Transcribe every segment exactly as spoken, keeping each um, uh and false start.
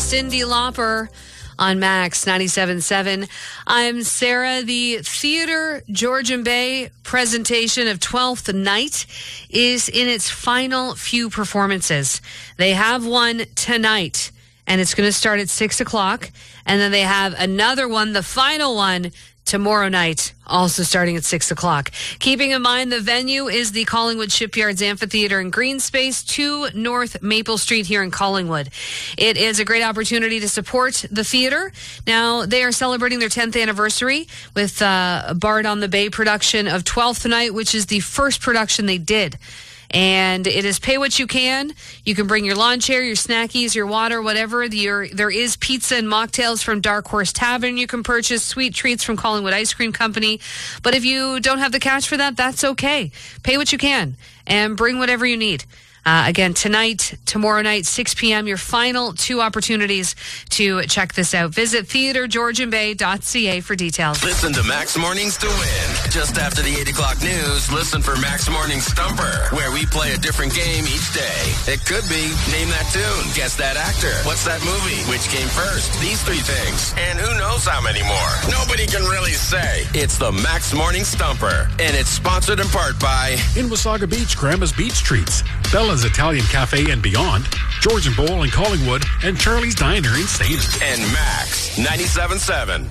Cyndi Lauper on Max ninety-seven point seven. I'm Sarah. The Theater Georgian Bay presentation of Twelfth Night is in its final few performances. They have one tonight, and it's going to start at six o'clock. And then they have another one, the final one, tomorrow night, also starting at six o'clock. Keeping in mind, the venue is the Collingwood Shipyards Amphitheater in Greenspace, two North Maple Street here in Collingwood. It is a great opportunity to support the theater. Now, they are celebrating their tenth anniversary with uh, Bard on the Bay production of Twelfth Night, which is the first production they did. And it is pay what you can. You can bring your lawn chair, your snackies, your water, whatever. Your, there is pizza and mocktails from Dark Horse Tavern. You can purchase sweet treats from Collingwood Ice Cream Company. But if you don't have the cash for that, that's okay. Pay what you can and bring whatever you need. Uh, again, tonight, tomorrow night, six p.m., your final two opportunities to check this out. Visit theater georgian bay dot c a for details. Listen to Max Mornings to win. Just after the eight o'clock news, listen for Max Morning Stumper, where we play a different game each day. It could be Name That Tune, Guess That Actor, What's That Movie, Which Came First, These Three Things, and who knows how many more. Nobody can really say. It's the Max Morning Stumper, and it's sponsored in part by... In Wasaga Beach, Grandma's Beach Treats, Bella's Italian Cafe and Beyond, Georgian Bowl in Collingwood, and Charlie's Diner in Stayner. And Max ninety-seven point seven.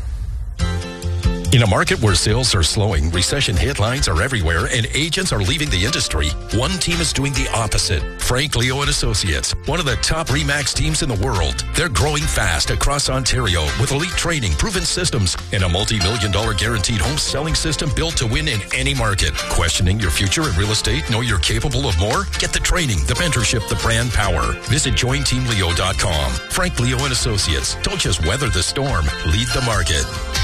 In a market where sales are slowing, recession headlines are everywhere, and agents are leaving the industry, one team is doing the opposite. Frank Leo and Associates, one of the top RE/MAX teams in the world. They're growing fast across Ontario with elite training, proven systems, and a multi-million dollar guaranteed home selling system built to win in any market. Questioning your future in real estate? Know you're capable of more? Get the training, the mentorship, the brand power. Visit join team leo dot com. Frank Leo and Associates. Don't just weather the storm. Lead the market.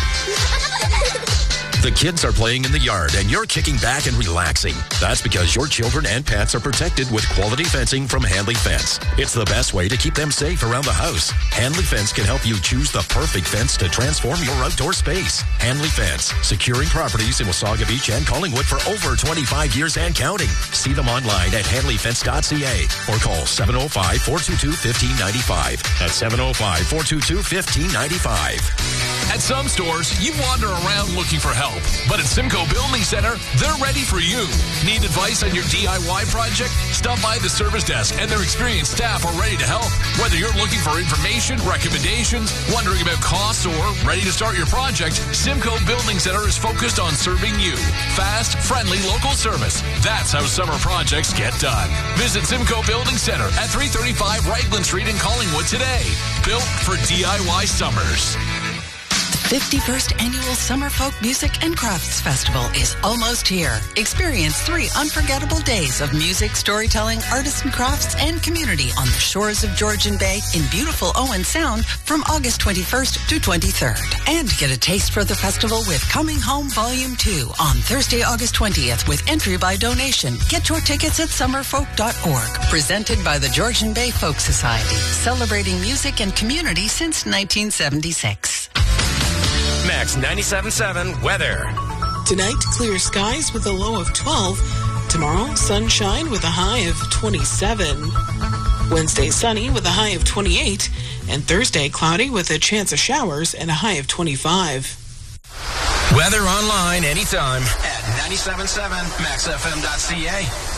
The kids are playing in the yard and you're kicking back and relaxing. That's because your children and pets are protected with quality fencing from Hanley Fence. It's the best way to keep them safe around the house. Hanley Fence can help you choose the perfect fence to transform your outdoor space. Hanley Fence, securing properties in Wasaga Beach and Collingwood for over twenty-five years and counting. See them online at hanley fence dot c a or call seven oh five, four two two, one five nine five. That's seven oh five, four two two, one five nine five. At some stores, you wander around looking for help. But at Simcoe Building Center, they're ready for you. Need advice on your D I Y project? Stop by the service desk and their experienced staff are ready to help. Whether you're looking for information, recommendations, wondering about costs, or ready to start your project, Simcoe Building Center is focused on serving you. Fast, friendly, local service. That's how summer projects get done. Visit Simcoe Building Center at three thirty-five Raglan Street in Collingwood today. Built for D I Y summers. fifty-first Annual Summer Folk Music and Crafts Festival is almost here. Experience three unforgettable days of music, storytelling, artisan crafts, and community on the shores of Georgian Bay in beautiful Owen Sound from August twenty-first to twenty-third. And get a taste for the festival with Coming Home Volume two on Thursday, August twentieth with entry by donation. Get your tickets at summerfolk dot org. Presented by the Georgian Bay Folk Society, celebrating music and community since nineteen seventy-six. Max ninety-seven point seven weather. Tonight, clear skies with a low of twelve. Tomorrow, sunshine with a high of twenty-seven. Wednesday, sunny with a high of twenty-eight. And Thursday, cloudy with a chance of showers and a high of twenty-five. Weather online anytime at ninety-seven point seven max f m dot c a.